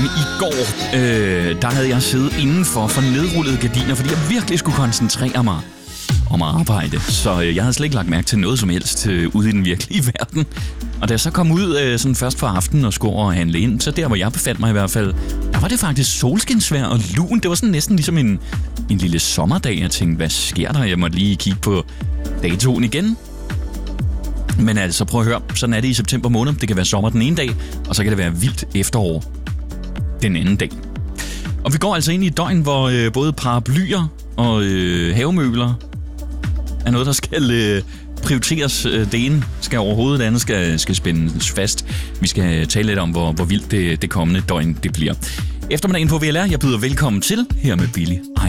i går, der havde jeg siddet indenfor for nedrullede gardiner, fordi jeg virkelig skulle koncentrere mig om at arbejde. Så jeg havde slet ikke lagt mærke til noget som helst ude i den virkelige verden. Og da jeg så kom ud sådan først for aftenen og skulle over og handle ind, så der hvor jeg befandt mig i hvert fald, der var det faktisk solskinsvejr og lun. Det var sådan næsten ligesom en lille sommerdag. Jeg tænkte, hvad sker der? Jeg måtte lige kigge på datoen igen. Men altså, prøv at høre, sådan er det i september måned. Det kan være sommer den ene dag, og så kan det være vildt efterår den anden dag. Og vi går altså ind i et døgn, hvor både paraplyer og havemøbler er noget, der skal prioriteres. Det ene skal overhovedet, det andet skal spændes fast. Vi skal tale lidt om, hvor vildt det kommende døgn det bliver. Eftermiddagen på VLR, jeg byder velkommen til her med Billy.